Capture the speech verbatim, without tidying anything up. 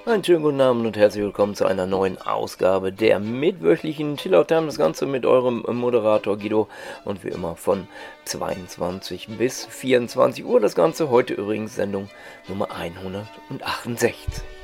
Einen schönen guten Abend und herzlich willkommen zu einer neuen Ausgabe der mittwöchlichen Chillout Time. Das Ganze mit eurem Moderator Guido und wie immer von zweiundzwanzig bis vierundzwanzig Uhr. Das Ganze heute übrigens Sendung Nummer hundertachtundsechzig.